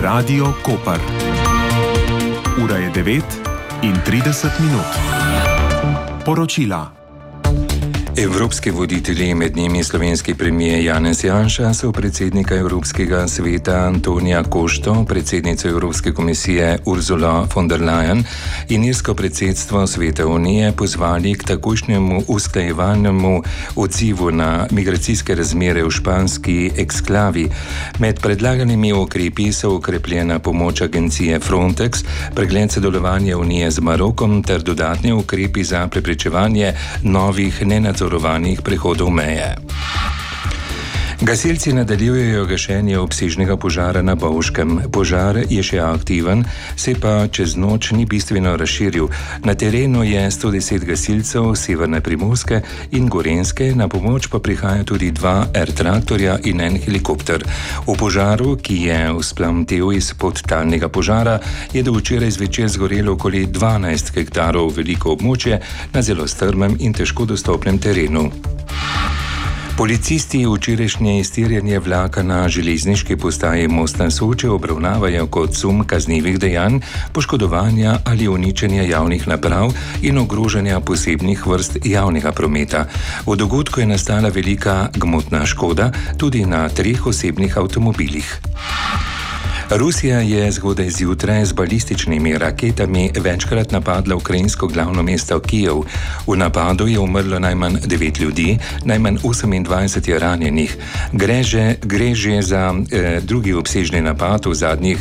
Radio Koper. Ura je 9:30. Poročila. Evropski voditelji, med njimi slovenski premier Janez Janša, so predsednika Evropskega sveta Antonija Košto, predsednico Evropske komisije Ursula von der Leyen in irsko predsedstvo Sveta Unije pozvali k takojšnjemu usklajevanemu odzivu na migracijske razmere v španski eksklavi. Med predlaganimi ukrepi so okrepljena pomoč agencije Frontex, pregled sodelovanja Unije z Marokom ter dodatni ukrepi za preprečevanje novih nenadzorovanih prehodov meje. Gasilci nadaljujejo gašenje obsežnega požara na Bovškem. Požar je še aktiven, se pa čez noč ni bistveno razširil. Na terenu je 110 gasilcev severne Primorske in Gorenjske, na pomoč pa prihaja tudi 2 R-traktorja in 1 helikopter. V požaru, ki je vzplamtel iz podtalnega požara, je do včeraj zvečer zgorelo okoli 12 hektarov veliko območje na zelo strmem in težko dostopnem terenu. Policisti včerajšnje iztirjanje vlaka na železniški postaji Most na Soči obravnavajo kot sum kaznivih dejanj, poškodovanja ali uničenja javnih naprav in ogrožanja posebnih vrst javnega prometa. V dogodku je nastala velika gmotna škoda tudi na 3 osebnih avtomobilih. Rusija je zgodaj zjutraj z balističnimi raketami večkrat napadla ukrajinsko glavno mesto Kijev. V napadu je umrlo najmanj 9 ljudi, najmanj 28 je ranjenih. Gre že za drugi obsežni napad v zadnjih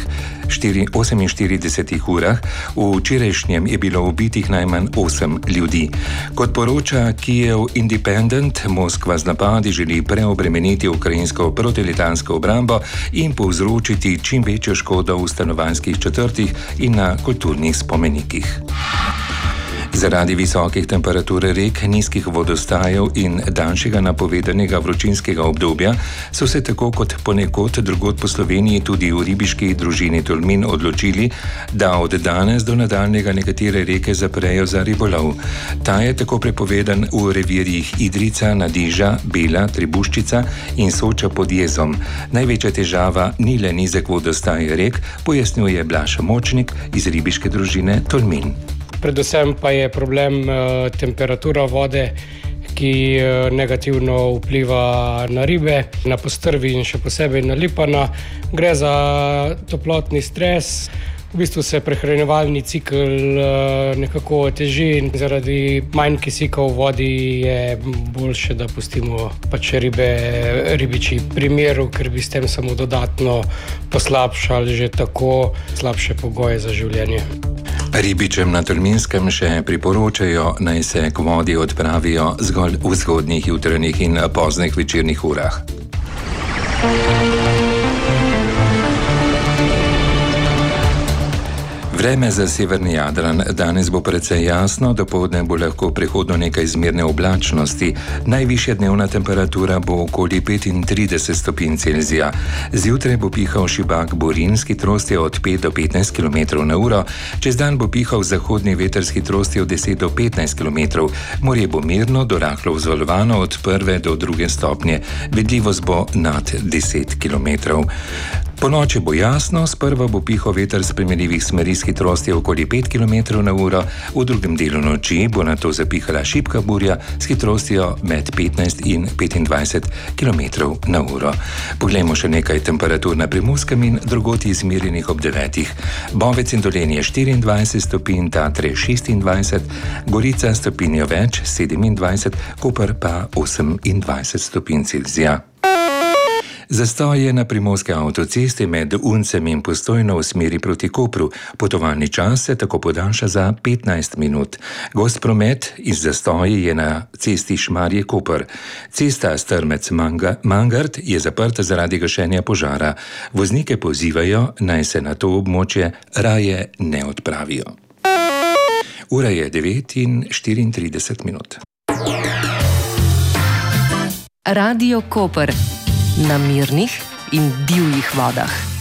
48 urah. V včerajšnjem je bilo ubitih najmanj 8 ljudi. Kot poroča Kijev Independent, Moskva z napadi želi preobremeniti ukrajinsko protiletalsko obrambo in povzročiti čim večjo škodo v stanovanjskih četrtih in na kulturnih spomenikih. Zaradi visokih temperatur rek, nizkih vodostajev in daljšega napovedanega vročinskega obdobja so se tako kot ponekod drugod po Sloveniji tudi v ribiški družini Tolmin odločili, da od danes do nadaljnjega nekatere reke zaprejo za ribolov. Ta je tako prepovedan v revirjih Idrijca, Nadiža, Bela, Trebuščica in Soča pod Jezom. Največja težava ni le nizek vodostaj rek, pojasnjuje Blaž Močnik iz ribiške družine Tolmin. Predvsem pa je problem temperatura vode, ki negativno vpliva na ribe, na postrvi in še posebej na lipana. Gre za toplotni stres. V bistvu se prehranjevalni cikel nekako oteži in zaradi manj kisika v vodi je boljše, da pustimo ribiči pri miru, ker bi s tem samo dodatno poslabšali že tako slabše pogoje za življenje. Ribičem na Tolminskem še priporočajo, naj se k vodi odpravijo zgolj v zgodnjih jutranjih in poznih večernih urah. Vreme za severni Jadran. Danes bo precej jasno, dopoldne bo lahko prehodno nekaj zmerne oblačnosti. Najvišja dnevna temperatura bo okoli 35 stopinj Celzija. Zjutraj bo pihal šibak Borin s hitrostjo od 5 do 15 km/h. Čez dan bo pihal zahodni veter s hitrostjo od 10 do 15 km. Morje bo mirno do rahlo vzvalovano od 1 do 2 stopnje. Vidljivost bo nad 10 km. Po noči bo jasno, sprva bo pihal veter s primerljivih smeri s hitrostjo okoli 5 km/h, v drugem delu noči bo nato zapihala šibka burja s hitrostjo med 15 in 25 km/h. Poglejmo še nekaj temperatur na Primorskem in drugod izmerjenih ob 9. Bovec in Dolenje 24 stopinj, Tatre 26, Gorica stopinjo več 27, Koper pa 28 stopinj Celzija. Zastoj je na primorske avtocesti med Uncem in Postojno v smeri proti Kopru. Potovalni čas se tako podaljša za 15 minut. Gost promet iz zastoji je na cesti Šmarje-Koper. Cesta Strmec-Mangart je zaprta zaradi gašenja požara. Voznike pozivajo, naj se na to območje raje ne odpravijo. Ura je 9:34. Radio Koper. Na mirnih in divjih vodah.